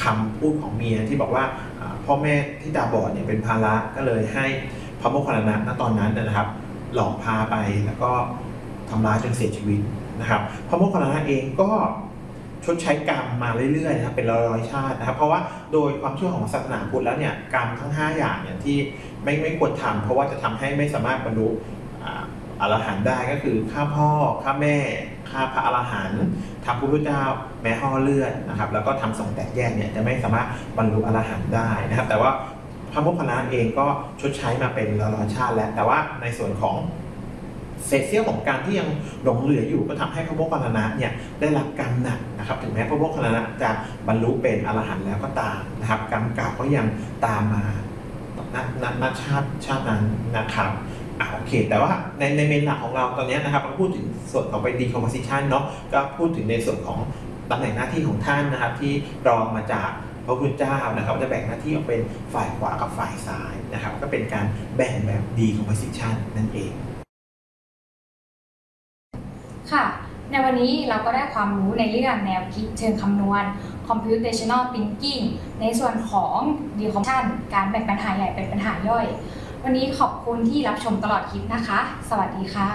คำพูดของเมียที่บอกว่าพ่อแม่ที่ตาบอดเนี่ยเป็นภาระก็เลยให้พระโมคคัลลานะณตอนนั้นนะครับหลอกพาไปแล้วก็ทำร้ายจนเสียชีวิตนะครับพระโมคคัลลานะเองก็ชดใช้กรรมมาเรื่อยๆนะครับเป็นร้อยๆชาตินะครับเพราะว่าโดยความเชื่อของศาสนาพุทธแล้วเนี่ยกรรมทั้ง5อย่างเนี่ยที่ไม่ควรทำเพราะว่าจะทำให้ไม่สามารถบรรลุอรหันต์ได้ก็คือฆ่าพ่อฆ่าแม่ฆ่าพระอรหันต์ทำพระพุทธเจ้าแม้ห่อเลือดนะครับแล้วก็ทำสงฆ์แตกแยกเนี่ยจะไม่สามารถบรรลุอรหันต์ได้นะครับแต่ว่าพระโมคคัลลานะเองก็ชดใช้มาเป็นร้อยๆชาติแล้วแต่ว่าในส่วนของเศษเสี้ยวของการที่ยังหลงเหลืออยู่ก็ทำให้พระโมคคัลลานะเนี่ยได้รับกรรมหนักนะครับถึงแม้พระโมคคัลลานะจะบรรลุเป็นอรหันต์แล้วก็ตามนะครับกรรมเก่าก็ยังตามมาณชาตินั้นนะครับโอเคแต่ว่าในเมนหลักของเราตอนนี้นะครับเราพูดถึงส่วนของไป decomposition เนาะก็พูดถึงในส่วนของตำแหน่งหน้าที่ของท่านนะครับที่รองมาจากพระพุทธเจ้านะครับจะแบ่งหน้าที่ออกเป็นฝ่ายขวากับฝ่ายซ้ายนะครับก็เป็นการแบ่งแบบ decomposition นั่นเองค่ะในวันนี้เราก็ได้ความรู้ในเรื่องแนวคิดเชิงคำนวณ computational thinking ในส่วนของ decomposition การแบ่งปัญหาใหญ่เป็นปัญหาย่อยวันนี้ขอบคุณที่รับชมตลอดคลิปนะคะสวัสดีค่ะ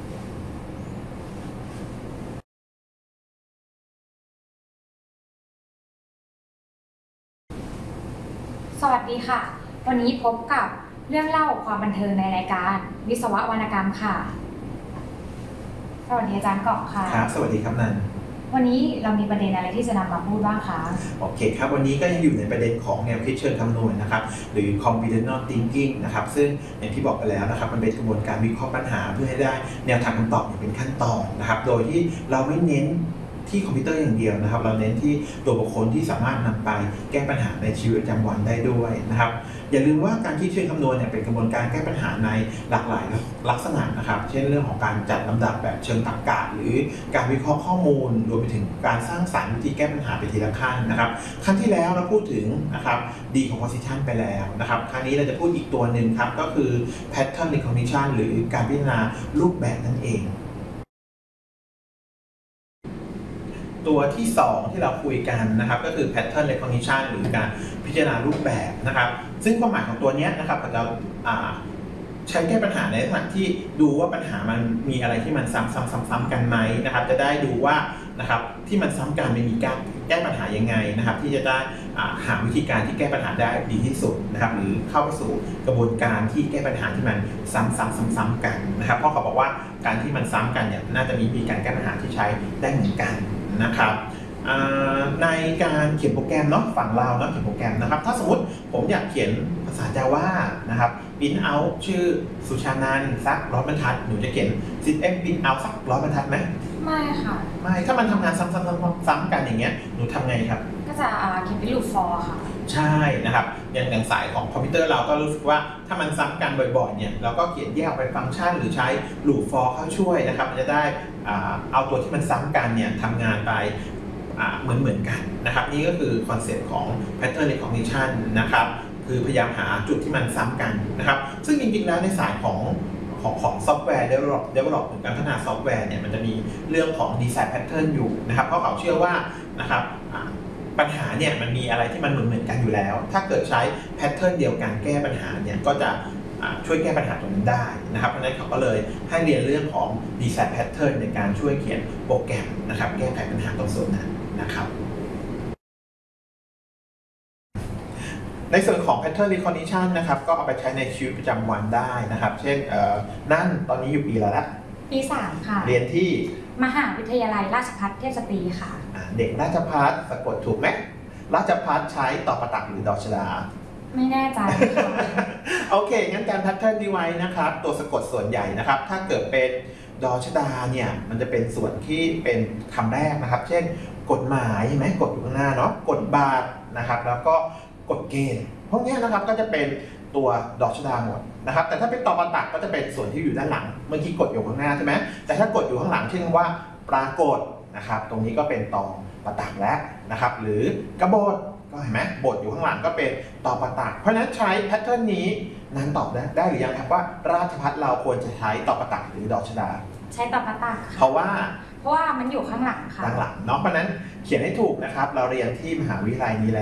สวัสดีค่ะวันนี้พบกับเรื่องเล่าความบันเทิงในรายการวิศววรรณกรรมค่ะสวัสดีอาจารย์กอบค่ะครับสวัสดีครับนันวันนี้เรามีประเด็นอะไรที่จะนำมาพูดบ้างคะโอเคครับวันนี้ก็ยังอยู่ในประเด็นของแนวคิดเชิงคำนวณนะครับหรือ computational thinking นะครับซึ่งอย่างที่บอกไปแล้วนะครับมันเป็นกระบวนการวิเคราะห์ปัญหาเพื่อให้ได้แนวทางคำตอบอย่างเป็นขั้นตอนนะครับโดยที่เราไม่เน้นที่คอมพิวเตอร์อย่างเดียวนะครับเราเน้นที่ตัวบุคคลที่สามารถนำไปแก้ปัญหาในชีวิตประจำวันได้ด้วยนะครับอย่าลืมว่าการคิดเชิงคำนวณเนี่ยเป็นกระบวนการแก้ปัญหาในหลากหลายลักษณะนะครับเช่นเรื่องของการจัดลำดับแบบเชิงตรรกะหรือการวิเคราะห์ข้อมูลรวมไปถึงการสร้างสรรค์วิธีแก้ปัญหาไปทีละขั้นนะครับขั้นที่แล้วเราพูดถึงนะครับ decomposition ไปแล้วนะครับครั้งนี้เราจะพูดอีกตัวหนึ่งครับก็คือ pattern recognition หรือการพิจารณารูปแบบนั่นเองตัวที่2ที่เราคุยกันนะครับก็คือ pattern recognition หรือการพิจารณารูปแบบนะครับซึ่งความหมายของตัวนี้นะครับเราจะใช้แก้ปัญหาในลักษณะที่ดูว่าปัญหามันมีอะไรที่มันซ้ำกันไหมนะครับจะได้ดูว่านะครับที่มันซ้ำกันมีการแก้ปัญหายังไงนะครับที่จะได้หาวิธีการที่แก้ปัญหาได้ดีที่สุดนะครับหรือเข้าไปสู่กระบวนการที่แก้ปัญหาที่มันซ้ำกันนะครับเพราะเขาบอกว่าการที่มันซ้ำกันเนี่ยน่าจะมีวิธีการแก้ปัญหาที่ใช้ได้เหมือนกันนะครับในการเขียนโปรแกรมเนาะฝั่งเราเนาะเขียนโปรแกรมนะครับถ้าสมมติผมอยากเขียนภาษา Java นะครับprint out ชื่อสุชานันท์สัก100 บรรทัดหนูจะเขียน system print out สัก100 บรรทัดไหมไม่ค่ะไม่ถ้ามันทำงานซ้ำกันอย่างเงี้ยหนูทำไงครับก็จะเขียนเป็น loop for ค่ะใช่นะครับอย่างสายของคอมพิวเตอร์เราก็รู้สึกว่าถ้ามันซ้ำกันบ่อยๆเนี่ยเราก็เขียนแยกออกไปฟังก์ชันหรือใช้ loop for เข้าช่วยนะครับมันจะได้เอาตัวที่มันซ้ำกันเนี่ยทำงานไปเหมือนกันนะครับนี่ก็คือคอนเซ็ปต์ของ pattern recognition นะครับคือพยายามหาจุดที่มันซ้ำกันนะครับซึ่งจริงๆแล้วในสายของซอฟต์แวร์ develop หรือการพัฒนาซอฟต์แวร์เนี่ยมันจะมีเรื่องของ design pattern อยู่นะครับเพราะเขาเชื่อว่านะครับปัญหาเนี่ยมันมีอะไรที่มันเหมือนกันอยู่แล้วถ้าเกิดใช้ pattern เดียวกันแก้ปัญหาเนี่ยก็จะช่วยแก้ปัญหาตรงนั้นได้นะครับเพราะฉะนั้นเขาก็เลยให้เรียนเรื่องของ design pattern ในการช่วยเขียนโปรแกรมนะครับแก้ไขปัญหาตรงส่วนนั้นนะครับในส่วนของ pattern recognition นะครับก็เอาไปใช้ในชีวิตประจำวันได้นะครับเช่นนั่นตอนนี้อยู่ปีอะไรละปี 3ค่ะเรียนที่มหาวิทยาลัยราชภัฏเทพสตรีค่ะเด็กราชภัฏสะกดถูกไหมราชภัฏใช้ตอประตักหรือดอชดาไม่แน่ใจค่ะโอเคงั้นการ pattern นี้ไว้นะครับตัวสะกดส่วนใหญ่นะครับถ้าเกิดเป็นดอชดาเนี่ยมันจะเป็นส่วนที่เป็นคำแรกนะครับเช่นกฎหมายใช่ไหมกฎอยู่ข้างหน้าเนาะกฎบาทนะครับแล้วก็กฎเกณฑ์พวกนี้นะครับก็จะเป็นตัวดอชดาหมดนะครับแต่ถ้าเป็นตอประตักก็จะเป็นส่วนที่อยู่ด้านหลังเมื่อกี้กฎอยู่ข้างหน้าใช่ไหมแต่ถ้ากฎอยู่ข้างหลังเช่นว่าปรากฏนะครับตรงนี้ก็เป็นตอประตักแล้วนะครับหรือกบฏก็เห็นไหมบทอยู่ข้างหลังก็เป็นตอประตักเพราะฉะนั้นใช้แพทเทิร์นนี้นั้นตอบได้หรือยังครับว่าราชภัฏเราควรจะใช้ตอประตักหรือดอชดาใช้ตอประตักเพราะว่ามันอยู่ข้างหลังค่ะข้างหลังเนาะเพราะนั้นเขียนให้ถูกนะครับเราเรียนที่มหาวิทยาลัยนี้แล้ว